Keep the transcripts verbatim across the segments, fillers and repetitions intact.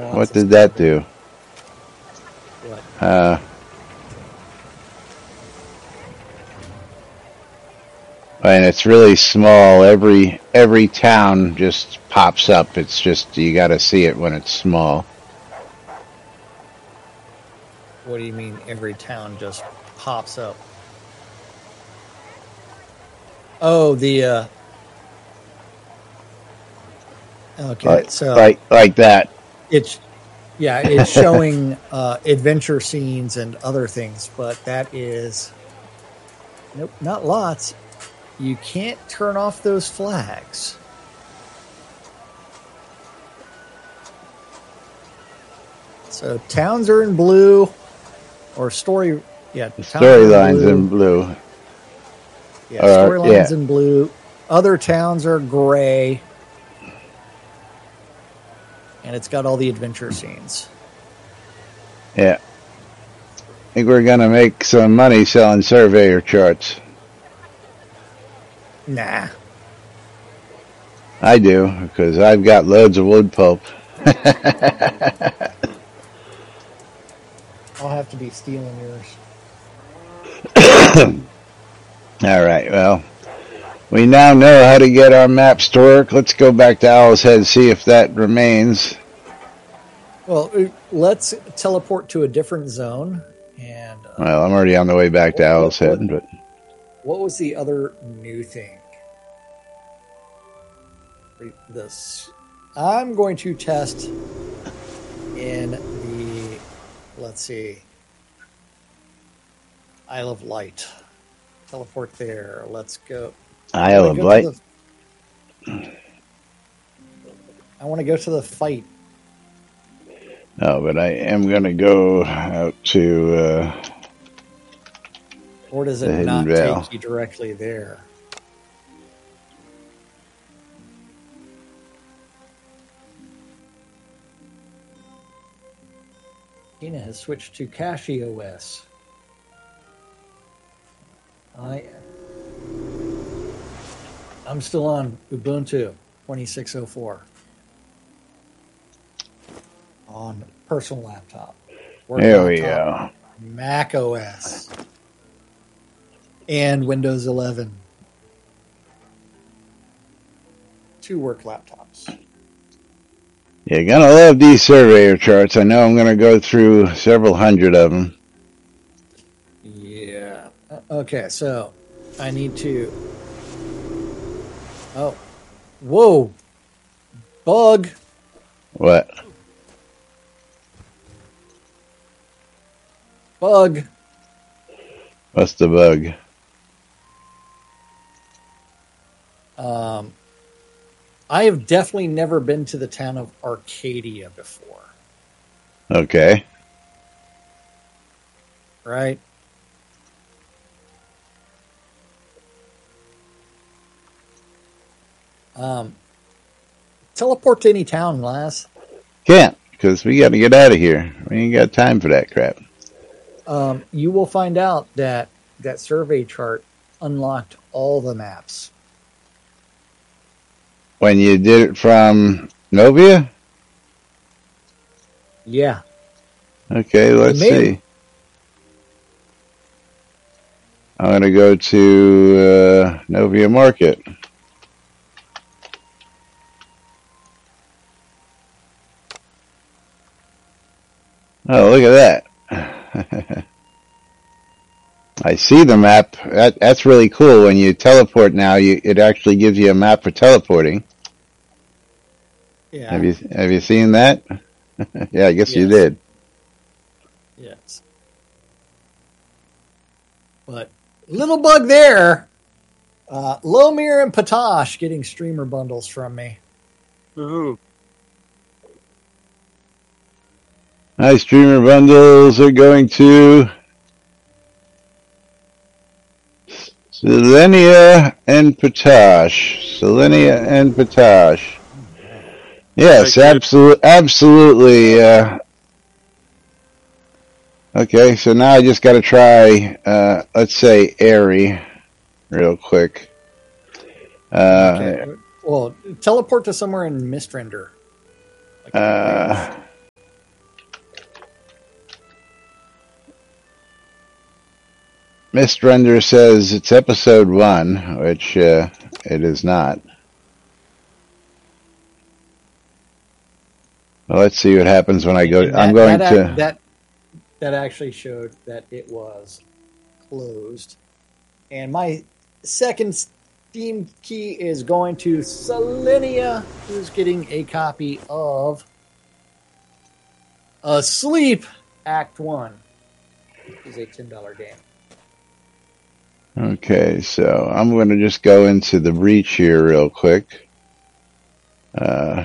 What did that do? What? Uh, and it's really small. Every every town just pops up. It's just you got to see it when it's small. What do you mean every town just pops up? Oh, the uh okay, like, so like like that. It's yeah, it's showing uh adventure scenes and other things, but that is nope, not lots. You can't turn off those flags. So towns are in blue, or story, yeah, Storylines in blue. Yeah, uh, storylines yeah. in blue. Other towns are gray, and it's got all the adventure scenes. Yeah, I think we're gonna make some money selling surveyor charts. Nah, I do because I've got loads of wood pulp. I'll have to be stealing yours. All right, well, we now know how to get our maps to work. Let's go back to Owl's Head, see if that remains. Well, let's teleport to a different zone. And uh, well, I'm already on the way back to what, Owl's what, Head. But what was the other new thing? This, I'm going to test in the, let's see, Isle of Light. Teleport there. Let's go. Isle of go Light. The, I want to go to the fight. No, but I am going to go out to. Uh, or does it not Vale. Take you directly there? Tina has switched to CachyOS. I, I'm still on Ubuntu twenty-six oh four on personal laptop. Work there we go. Mac O S and Windows eleven. Two work laptops. You're going to love these surveyor charts. I know I'm going to go through several hundred of them. Yeah. Okay, so I need to... Oh. Whoa. Bug. What? Bug. What's the bug? Um, I have definitely never been to the town of Arcadia before. Okay. Right? Um, teleport to any town, Glass. Can't, because we got to get out of here. We ain't got time for that crap. Um, you will find out that that survey chart unlocked all the maps. When you did it from Novia? Yeah. Okay, let's see. I'm going to go to uh, Novia Market. Oh, look at that. I see the map. That, that's really cool. When you teleport now, you, it actually gives you a map for teleporting. Yeah. Have you have you seen that? Yeah, I guess yes. you did. Yes. But little bug there. Uh, Lomir and Patosh getting streamer bundles from me. Ooh. My streamer bundles are going to Selenia and Patosh. Selenia and Patosh. Yes, absolutely, absolutely. Uh, okay, so now I just got to try, uh, let's say, Airy, real quick. Uh, okay. Well, teleport to somewhere in Mistrender. Like uh, Mist Render says it's episode one, which uh, it is not. Well, let's see what happens when I go. That, I'm going that, to that. That actually showed that it was closed, and my second Steam key is going to Selenia, who's getting a copy of Asleep Act One. Is a ten dollar game. Okay, so I'm going to just go into the Breach here real quick. Uh,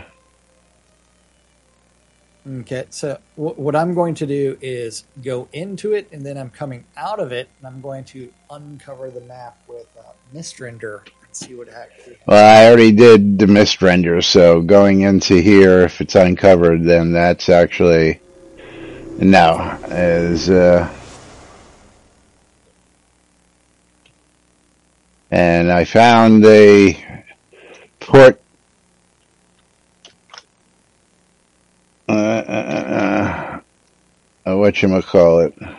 okay, so w- what I'm going to do is go into it, and then I'm coming out of it, and I'm going to uncover the map with uh, Mist Render and see what actually. Well, I already did the Mist Render, so going into here, if it's uncovered, then that's actually no is. Uh, And I found a port, uh, uh, uh, whatchamacallit,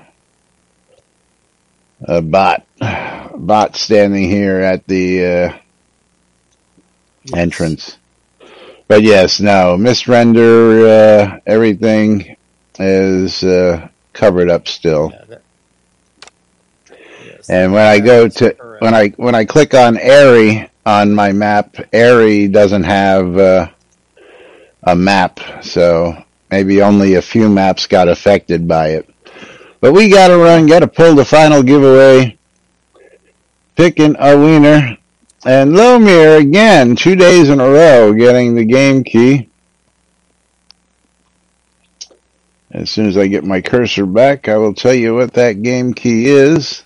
a bot, bot standing here at the uh, Yes. entrance. But yes, no, Mist Render, uh, everything is uh, covered up still. Yeah, that, yes, And when I go to when I when I click on Airy on my map, Airy doesn't have uh, a map, so maybe only a few maps got affected by it. But we got to run, got to pull the final giveaway, picking a winner, and Lomir again, two days in a row, getting the game key. As soon as I get my cursor back, I will tell you what that game key is.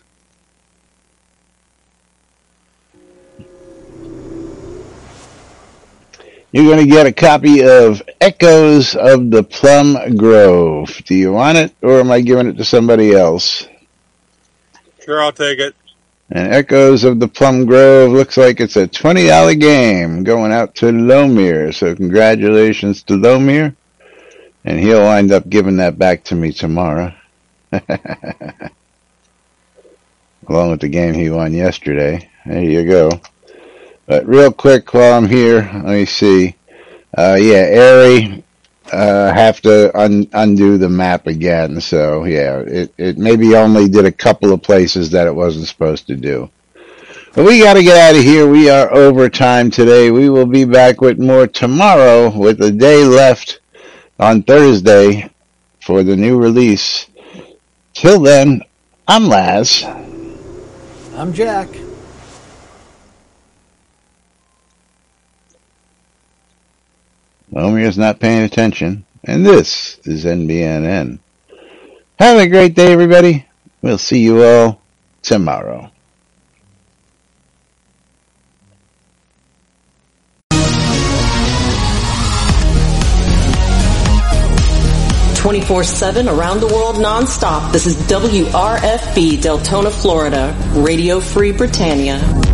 You're going to get a copy of Echoes of the Plum Grove. Do you want it, or am I giving it to somebody else? Sure, I'll take it. And Echoes of the Plum Grove looks like it's a twenty dollar game going out to Lomir. So congratulations to Lomir. And he'll wind up giving that back to me tomorrow. Along with the game he won yesterday. There you go. But real quick while I'm here, let me see. Uh, yeah, Airy, uh, have to un- undo the map again. So yeah, it, it maybe only did a couple of places that it wasn't supposed to do. But we got to get out of here. We are over time today. We will be back with more tomorrow with a day left on Thursday for the new release. Till then, I'm Laz. I'm Jack. Lomir's not paying attention, and this is N B N N. Have a great day, everybody. We'll see you all tomorrow. twenty-four seven around the world nonstop. This is W R F B, Deltona, Florida. Radio Free Britannia.